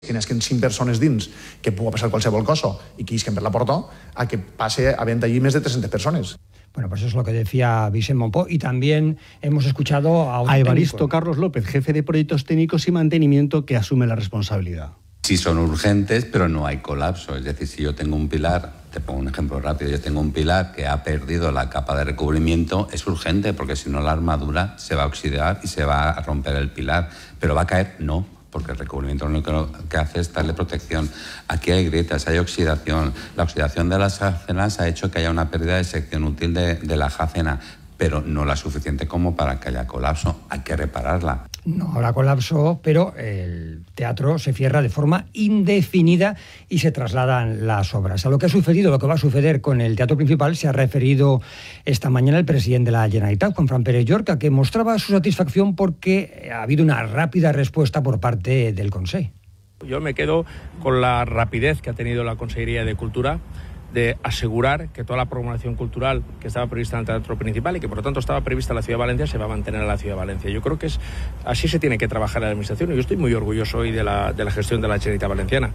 que n'esquen 5 persones dins, que pugui passar qualsevol cosa i que isquen per la porta, a que pase havent allí més de 300 persones. Bueno, pues eso es lo que decía Vicente Monpó, y también hemos escuchado a Evaristo Carlos López, jefe de proyectos técnicos y mantenimiento, que asume la responsabilidad. Sí son urgentes, pero no hay colapso. Es decir, si yo tengo un pilar, te pongo un ejemplo rápido, yo tengo un pilar que ha perdido la capa de recubrimiento, es urgente, porque si no la armadura se va a oxidar y se va a romper el pilar. Pero va a caer, no, porque el recubrimiento lo único que hace es darle protección. Aquí hay grietas, hay oxidación. La oxidación de las jácenas ha hecho que haya una pérdida de sección útil de la jácena, pero no la suficiente como para que haya colapso. Hay que repararla. No habrá colapso, pero el teatro se cierra de forma indefinida y se trasladan las obras. A lo que ha sucedido, lo que va a suceder con el teatro principal, se ha referido esta mañana el presidente de la Generalitat, Juan Fran Pérez Llorca, que mostraba su satisfacción porque ha habido una rápida respuesta por parte del Consejo. Yo me quedo con la rapidez que ha tenido la Consejería de Cultura de asegurar que toda la programación cultural que estaba prevista en el teatro principal y que por lo tanto estaba prevista en la Ciudad de Valencia se va a mantener en la Ciudad de Valencia. Yo creo que así se tiene que trabajar en la administración y yo estoy muy orgulloso hoy de la gestión de la Generalitat Valenciana.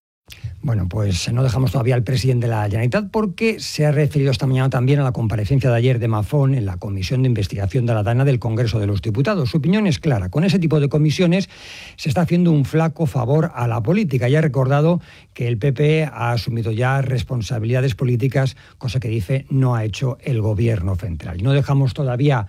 Bueno, pues no dejamos todavía al presidente de la Generalitat porque se ha referido esta mañana también a la comparecencia de ayer de Mazón en la Comisión de Investigación de la DANA del Congreso de los Diputados. Su opinión es clara. Con ese tipo de comisiones se está haciendo un flaco favor a la política. Ya ha recordado que el PP ha asumido ya responsabilidades políticas, cosa que dice no ha hecho el Gobierno central. Y no dejamos todavía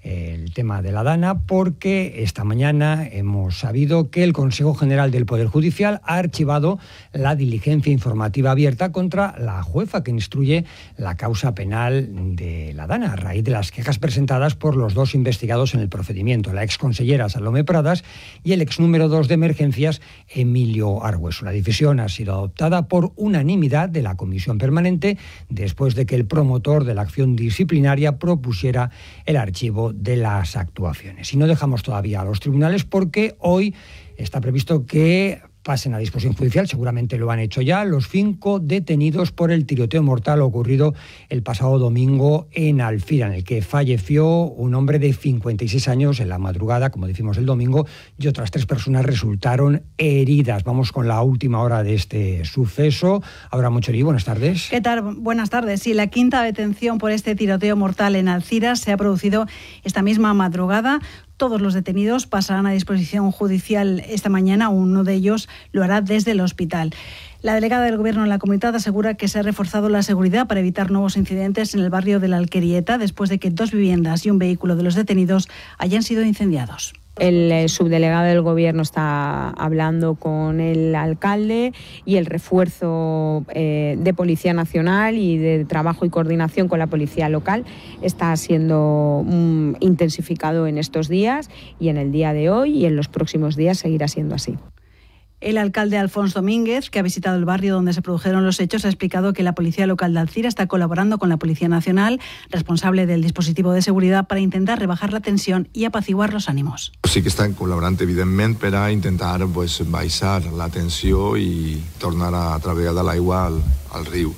el tema de la DANA porque esta mañana hemos sabido que el Consejo General del Poder Judicial ha archivado la diligencia informativa abierta contra la jueza que instruye la causa penal de la DANA a raíz de las quejas presentadas por los 2 investigados en el procedimiento, la exconsellera Salomé Pradas y el ex número 2 de emergencias Emilio Argüeso. La decisión ha sido adoptada por unanimidad de la Comisión Permanente después de que el promotor de la acción disciplinaria propusiera el archivo de las actuaciones. Y no dejamos todavía a los tribunales porque hoy está previsto que pasen a disposición judicial, seguramente lo han hecho ya, los 5 detenidos por el tiroteo mortal ocurrido el pasado domingo en Alfira, en el que falleció un hombre de 56 años en la madrugada, como decimos el domingo, y otras 3 personas resultaron heridas. Vamos con la última hora de este suceso. Ahora Mocheri, buenas tardes. ¿Qué tal? Buenas tardes. Sí, la 5ª detención por este tiroteo mortal en Algeciras se ha producido esta misma madrugada. Todos los detenidos pasarán a disposición judicial esta mañana. Uno de ellos lo hará desde el hospital. La delegada del Gobierno en la comunidad asegura que se ha reforzado la seguridad para evitar nuevos incidentes en el barrio de la Alquerieta después de que 2 viviendas y un vehículo de los detenidos hayan sido incendiados. El subdelegado del Gobierno está hablando con el alcalde y el refuerzo de Policía Nacional y de trabajo y coordinación con la policía local está siendo intensificado en estos días y en el día de hoy y en los próximos días seguirá siendo así. El alcalde Alfonso Domínguez, que ha visitado el barrio donde se produjeron los hechos, ha explicado que la Policía Local de Alzira está colaborando con la Policía Nacional, responsable del dispositivo de seguridad, para intentar rebajar la tensión i apaciguar los ánimos. Sí que estan col·laborant, evidentment, per a intentar baixar la tensió i tornar a travegar de l'aigua al riu.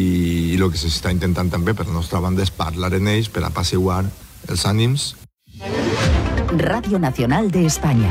I el que s'està intentant també, per la nostra banda, és parlar en ells per apaciguar els ànims. Radio Nacional de España.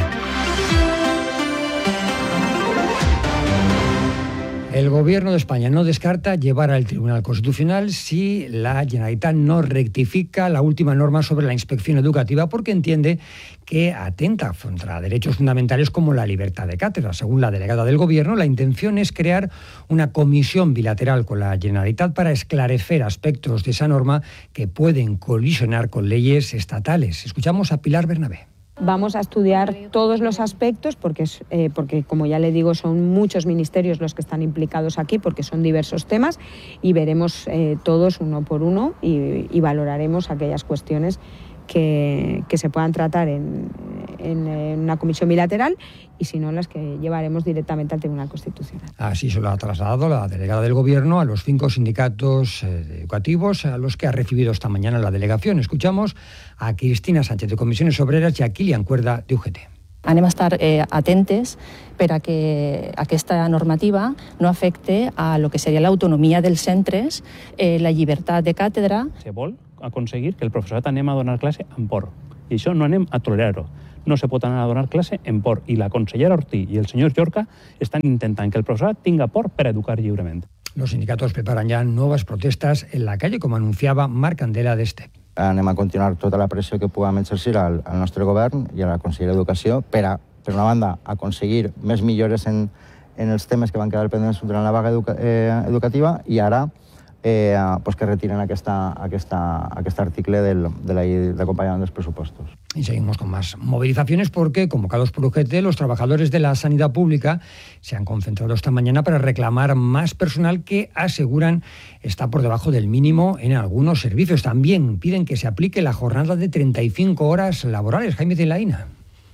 El Gobierno de España no descarta llevar al Tribunal Constitucional si la Generalitat no rectifica la última norma sobre la inspección educativa porque entiende que atenta contra derechos fundamentales como la libertad de cátedra. Según la delegada del Gobierno, la intención es crear una comisión bilateral con la Generalitat para esclarecer aspectos de esa norma que pueden colisionar con leyes estatales. Escuchamos a Pilar Bernabé. Vamos a estudiar todos los aspectos porque, como ya le digo, son muchos ministerios los que están implicados aquí porque son diversos temas y veremos todos uno por uno y valoraremos aquellas cuestiones que se puedan tratar en una comisión bilateral y si no las que llevaremos directamente al Tribunal Constitucional. Así se lo ha trasladado la delegada del Gobierno a los 5 sindicatos educativos a los que ha recibido esta mañana la delegación. Escuchamos a Cristina Sánchez de Comisiones Obreras y a Kilian Cuerda de UGT. Anem a estar atentes per a que aquesta normativa no afecte a lo que seria l'autonomia dels centres, la llibertat de càtedra. Se vol aconseguir que el professorat anem a donar classe amb por i això no anem a tolerar-ho. no se pot anar a donar classe en por, i la consellera Ortí i el senyor Llorca estan intentant que el professorat tinga por per educar lliurement. Los sindicatos preparan ya nuevas protestas en la calle, como anunciaba Marc Candela d'Este. Anem a continuar tota la pressió que puguem exercir al nostre govern i a la Conselleria d'Educació per una banda, aconseguir més millores en els temes que van quedar pendents durant la vaga educativa i ara que retiren aquest article de la llei d'acompanyament dels pressupostos. Y seguimos con más movilizaciones porque, convocados por UGT, los trabajadores de la sanidad pública se han concentrado esta mañana para reclamar más personal que aseguran está por debajo del mínimo en algunos servicios. También piden que se aplique la jornada de 35 horas laborales. Jaime Zilaína.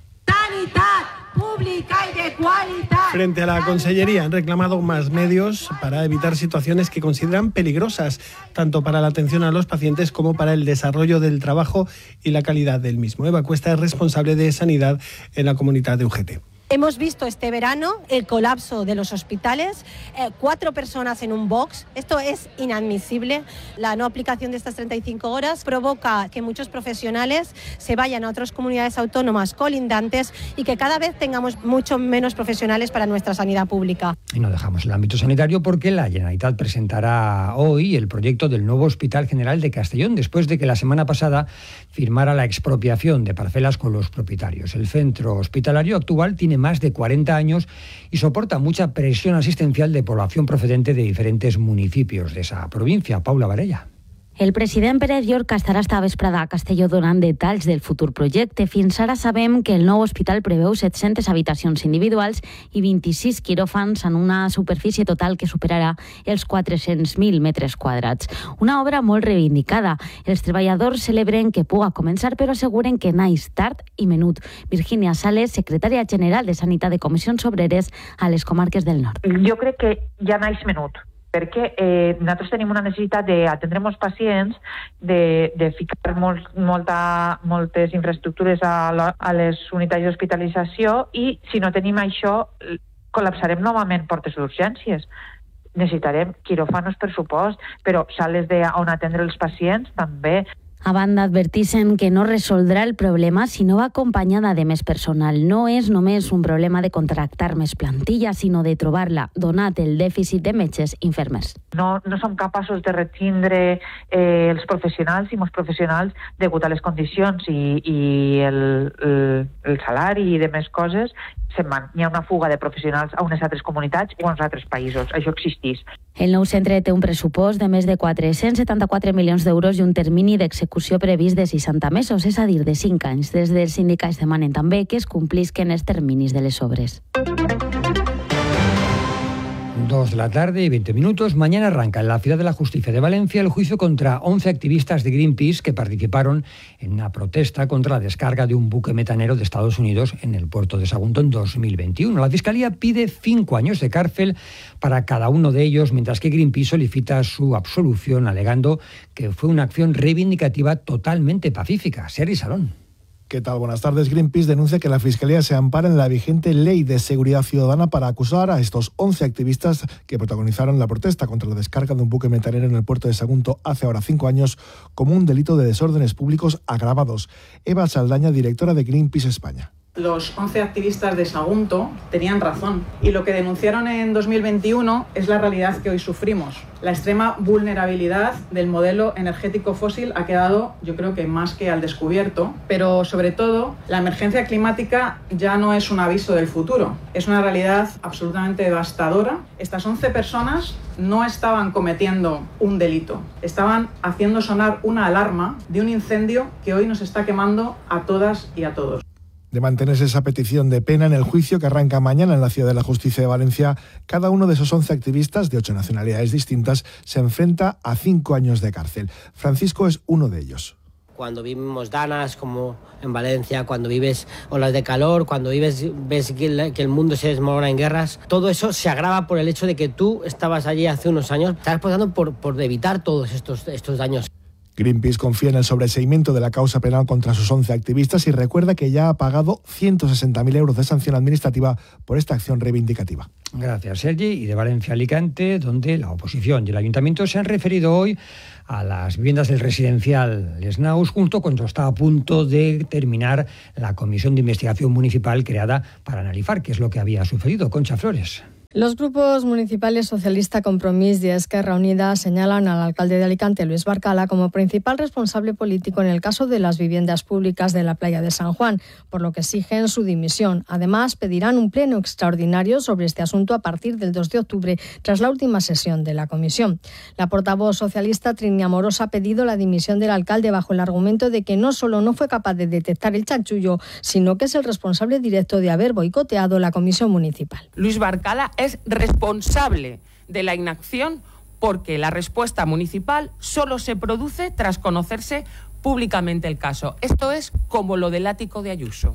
Pública y de calidad. Frente a la Consellería han reclamado más medios para evitar situaciones que consideran peligrosas, tanto para la atención a los pacientes como para el desarrollo del trabajo y la calidad del mismo. Eva Cuesta es responsable de Sanidad en la comunidad de UGT. Hemos visto este verano el colapso de los hospitales, 4 personas en un box. Esto es inadmisible. La no aplicación de estas 35 horas provoca que muchos profesionales se vayan a otras comunidades autónomas colindantes y que cada vez tengamos mucho menos profesionales para nuestra sanidad pública. Y no dejamos el ámbito sanitario porque la Generalitat presentará hoy el proyecto del nuevo Hospital General de Castellón, después de que la semana pasada firmara la expropiación de parcelas con los propietarios. El centro hospitalario actual tiene más de 40 años y soporta mucha presión asistencial de población procedente de diferentes municipios de esa provincia. Paula Varella. El president Pere Llorca estarà esta vesprada a Castelló donant detalls del futur projecte. Fins ara sabem que el nou hospital preveu 700 habitacions individuals i 26 quiròfans en una superfície total que superarà els 400.000 metres quadrats. Una obra molt reivindicada. Els treballadors celebren que puga començar, però asseguren que naix tard i menut. Virginia Sales, secretària general de Sanitat de Comissions Obreres a les comarques del nord. Jo crec que ja naix menut, perquè nosaltres tenim una necessitat d'atendre molts pacients, de ficar moltes infraestructures a les unitats d'hospitalització i si no tenim això col·lapsarem novament portes d'urgències. Necessitarem quiròfanos per supost, però sales on atendre els pacients també. A banda, advertixen que no resoldrà el problema si no va acompanyada de més personal. No és només un problema de contractar més plantilla, sinó de trobar-la, donat el dèficit de metges i infermers. No som capaços de retindre els professionals i molts professionals degut a les condicions i el salari i de més coses. Hi ha una fuga de professionals a unes altres comunitats o a uns altres països. Això existeix. El nou centre té un pressupost de més de 474 milions d'euros i un termini d'execució previst de 60 mesos, és a dir, de 5 anys. Des dels sindicats demanen també que es complisquen els terminis de les obres. 2 de la tarde y 20 minutos. Mañana arranca en la Ciudad de la Justicia de Valencia el juicio contra 11 activistas de Greenpeace que participaron en una protesta contra la descarga de un buque metanero de Estados Unidos en el puerto de Sagunto en 2021. La Fiscalía pide 5 años de cárcel para cada uno de ellos, mientras que Greenpeace solicita su absolución, alegando que fue una acción reivindicativa totalmente pacífica. Sergi Salón. ¿Qué tal? Buenas tardes. Greenpeace denuncia que la Fiscalía se ampara en la vigente Ley de Seguridad Ciudadana para acusar a estos 11 activistas que protagonizaron la protesta contra la descarga de un buque metanero en el puerto de Sagunto hace ahora 5 años como un delito de desórdenes públicos agravados. Eva Saldaña, directora de Greenpeace España. Los 11 activistas de Sagunto tenían razón y lo que denunciaron en 2021 es la realidad que hoy sufrimos. La extrema vulnerabilidad del modelo energético fósil ha quedado, yo creo que más que al descubierto, pero sobre todo la emergencia climática ya no es un aviso del futuro, es una realidad absolutamente devastadora. Estas 11 personas no estaban cometiendo un delito, estaban haciendo sonar una alarma de un incendio que hoy nos está quemando a todas y a todos. De mantenerse esa petición de pena en el juicio que arranca mañana en la Ciudad de la Justicia de Valencia, cada uno de esos 11 activistas de 8 nacionalidades distintas se enfrenta a 5 años de cárcel. Francisco es uno de ellos. Cuando vivimos danas como en Valencia, cuando vives olas de calor, cuando ves que el mundo se desmorona en guerras, todo eso se agrava por el hecho de que tú estabas allí hace unos años, estabas apostando por evitar todos estos daños. Greenpeace confía en el sobreseimiento de la causa penal contra sus 11 activistas y recuerda que ya ha pagado 160.000 euros de sanción administrativa por esta acción reivindicativa. Gracias, Sergi. Y de Valencia a Alicante, donde la oposición y el ayuntamiento se han referido hoy a las viviendas del residencial Les Naus, junto cuando está a punto de terminar la comisión de investigación municipal creada para analizar qué es lo que había sucedido. Concha Flores. Los grupos municipales Socialista, Compromís y Esquerra Unida señalan al alcalde de Alicante, Luis Barcala, como principal responsable político en el caso de las viviendas públicas de la playa de San Juan, por lo que exigen su dimisión. Además, pedirán un pleno extraordinario sobre este asunto a partir del 2 de octubre, tras la última sesión de la comisión. La portavoz socialista, Trini Amorós, ha pedido la dimisión del alcalde bajo el argumento de que no solo no fue capaz de detectar el chanchullo, sino que es el responsable directo de haber boicoteado la comisión municipal. Luis Barcala es responsable de la inacción porque la respuesta municipal solo se produce tras conocerse públicamente el caso. Esto es como lo del ático de Ayuso.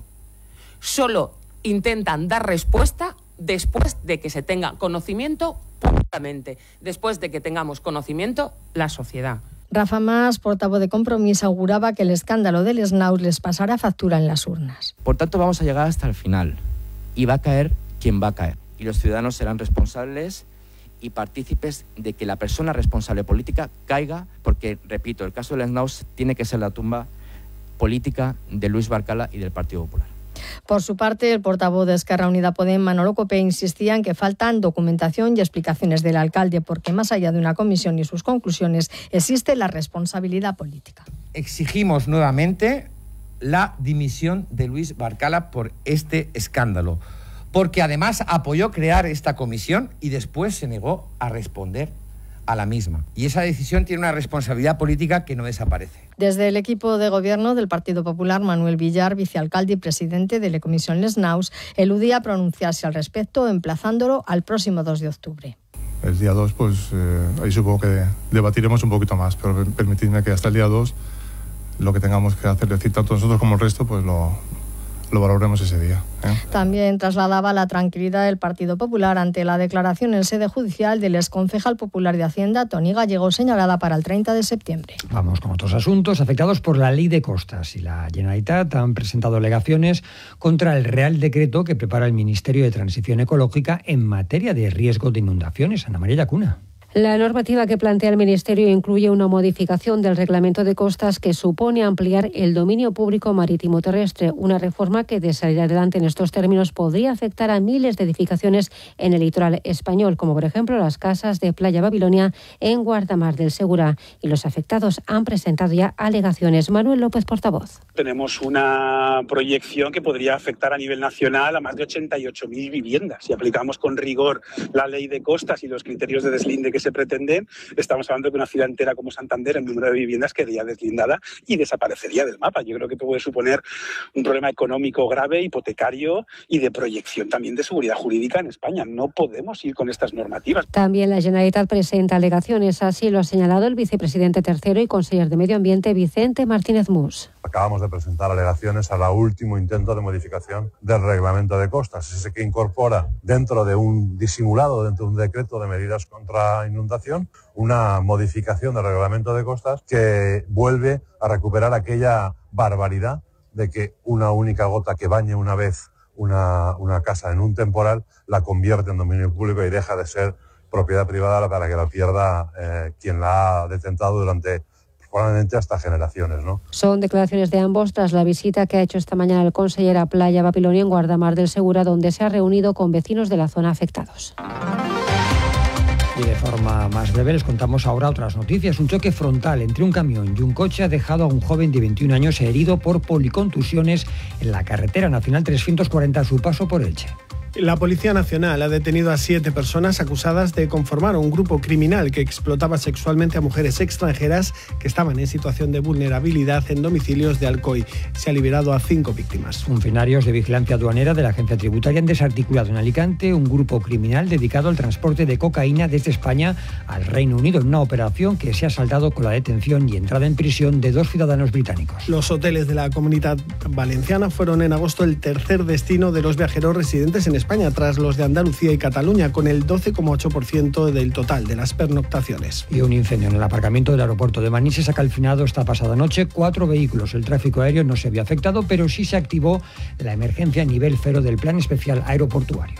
Solo intentan dar respuesta después de que se tenga conocimiento públicamente, después de que tengamos conocimiento la sociedad. Rafa Mas, portavoz de Compromís, auguraba que el escándalo del Les Naus les pasará factura en las urnas. Por tanto, vamos a llegar hasta el final y va a caer quien va a caer. Y los ciudadanos serán responsables y partícipes de que la persona responsable política caiga, porque, repito, el caso de Les Naus tiene que ser la tumba política de Luis Barcala y del Partido Popular. Por su parte, el portavoz de Esquerra Unida Podem, Manolo Copé, insistía en que faltan documentación y explicaciones del alcalde, porque más allá de una comisión y sus conclusiones, existe la responsabilidad política. Exigimos nuevamente la dimisión de Luis Barcala por este escándalo, porque además apoyó crear esta comisión y después se negó a responder a la misma. Y esa decisión tiene una responsabilidad política que no desaparece. Desde el equipo de gobierno del Partido Popular, Manuel Villar, vicealcalde y presidente de la Comisión Les Naus, eludía pronunciarse al respecto, emplazándolo al próximo 2 de octubre. El día 2, pues ahí supongo que debatiremos un poquito más, pero permitidme que hasta el día 2 lo que tengamos que hacer, decir tanto nosotros como el resto, pues lo valoremos ese día. También trasladaba la tranquilidad del Partido Popular ante la declaración en sede judicial del exconcejal popular de Hacienda, Toni Gallego, señalada para el 30 de septiembre. Vamos con otros asuntos afectados por la Ley de Costas y la Generalitat han presentado alegaciones contra el Real Decreto que prepara el Ministerio de Transición Ecológica en materia de riesgo de inundaciones. Ana María Llacuna. La normativa que plantea el Ministerio incluye una modificación del Reglamento de Costas que supone ampliar el dominio público marítimo terrestre, una reforma que, de salir adelante en estos términos, podría afectar a miles de edificaciones en el litoral español, como por ejemplo las casas de Playa Babilonia en Guardamar del Segura. Y los afectados han presentado ya alegaciones. Manuel López, portavoz. Tenemos una proyección que podría afectar a nivel nacional a más de 88.000 viviendas. Si aplicamos con rigor la Ley de Costas y los criterios de deslinde que se pretenden, estamos hablando de que una ciudad entera como Santander, el número de viviendas quedaría deslindada y desaparecería del mapa. Yo creo que puede suponer un problema económico grave, hipotecario y de proyección también de seguridad jurídica en España. No podemos ir con estas normativas. También la Generalitat presenta alegaciones, así lo ha señalado el vicepresidente tercero y conseller de Medio Ambiente, Vicente Martínez Mus. Acabamos de presentar alegaciones al último intento de modificación del Reglamento de Costas, ese que incorpora dentro de un disimulado, dentro de un decreto de medidas contra inundación, una modificación del Reglamento de Costas que vuelve a recuperar aquella barbaridad de que una única gota que bañe una vez una casa en un temporal la convierte en dominio público y deja de ser propiedad privada para que la pierda quien la ha detentado durante probablemente hasta generaciones, ¿no? Son declaraciones de ambos tras la visita que ha hecho esta mañana el conseller a Playa Babilonia en Guardamar del Segura, donde se ha reunido con vecinos de la zona afectados. Y de forma más breve les contamos ahora otras noticias. Un choque frontal entre un camión y un coche ha dejado a un joven de 21 años herido por policontusiones en la carretera nacional 340 a su paso por Elche. La Policía Nacional ha detenido a 7 personas acusadas de conformar un grupo criminal que explotaba sexualmente a mujeres extranjeras que estaban en situación de vulnerabilidad en domicilios de Alcoy. Se ha liberado a 5 víctimas. Funcionarios de vigilancia aduanera de la Agencia Tributaria han desarticulado en Alicante un grupo criminal dedicado al transporte de cocaína desde España al Reino Unido, en una operación que se ha saldado con la detención y entrada en prisión de 2 ciudadanos británicos. Los hoteles de la Comunidad Valenciana fueron en agosto el tercer destino de los viajeros residentes en España España, tras los de Andalucía y Cataluña, con el 12,8% del total de las pernoctaciones. Y un incendio en el aparcamiento del aeropuerto de Manises ha calcinado esta pasada noche 4 vehículos. El tráfico aéreo no se había afectado, pero sí se activó la emergencia a nivel 0 del Plan Especial Aeroportuario.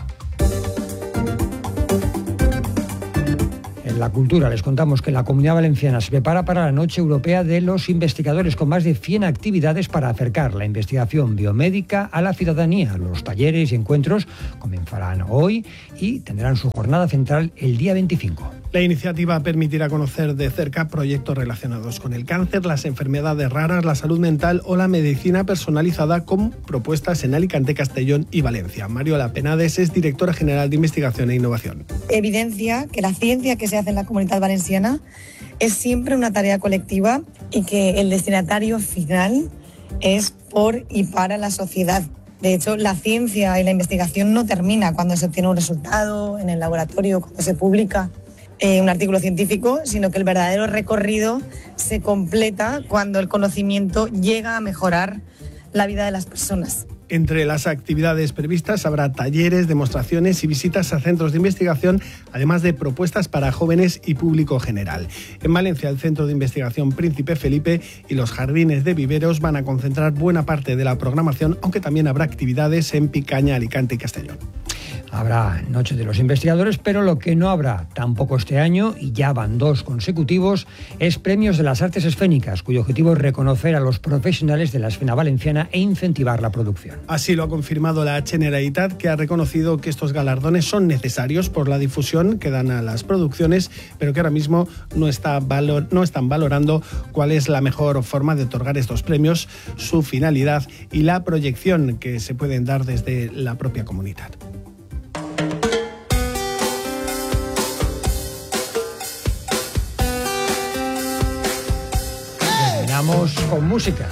En la cultura les contamos que la Comunidad Valenciana se prepara para la Noche Europea de los Investigadores, con más de 100 actividades para acercar la investigación biomédica a la ciudadanía. Los talleres y encuentros comenzarán hoy y tendrán su jornada central el día 25. La iniciativa permitirá conocer de cerca proyectos relacionados con el cáncer, las enfermedades raras, la salud mental o la medicina personalizada, con propuestas en Alicante, Castellón y Valencia. Mariola Penades es directora general de Investigación e Innovación. Evidencia que la ciencia que se hace en la Comunidad Valenciana es siempre una tarea colectiva y que el destinatario final es por y para la sociedad. De hecho, la ciencia y la investigación no termina cuando se obtiene un resultado en el laboratorio, cuando se publica un artículo científico, sino que el verdadero recorrido se completa cuando el conocimiento llega a mejorar la vida de las personas. Entre las actividades previstas habrá talleres, demostraciones y visitas a centros de investigación, además de propuestas para jóvenes y público general. En Valencia, el Centro de Investigación Príncipe Felipe y los Jardines de Viveros van a concentrar buena parte de la programación, aunque también habrá actividades en Picaña, Alicante y Castellón. Habrá Noche de los Investigadores, pero lo que no habrá tampoco este año, y ya van 2 consecutivos, es Premios de las Artes Escénicas, cuyo objetivo es reconocer a los profesionales de la escena valenciana e incentivar la producción. Así lo ha confirmado la Generalitat, que ha reconocido que estos galardones son necesarios por la difusión que dan a las producciones, pero que ahora mismo no están valorando cuál es la mejor forma de otorgar estos premios, su finalidad y la proyección que se pueden dar desde la propia comunidad. Terminamos con música.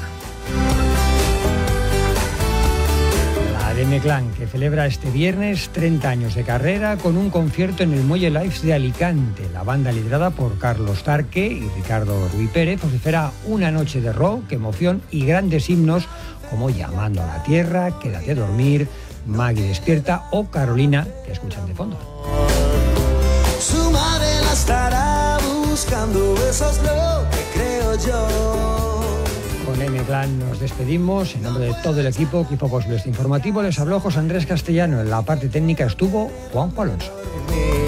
La M-Clan, que celebra este viernes 30 años de carrera con un concierto en el Muelle Lives de Alicante. La banda, liderada por Carlos Tarque y Ricardo Ruy Pérez, ofrecerá una noche de rock, emoción y grandes himnos como Llamando a la Tierra, Quédate a dormir, Maggie despierta o Carolina, que escuchan de fondo. Su madre la estará buscando, eso es lo que creo yo. Con M-Clan nos despedimos. En nombre de todo el equipo que hizo posible este informativo, les habló José Andrés Castellano. En la parte técnica estuvo Juanjo Alonso.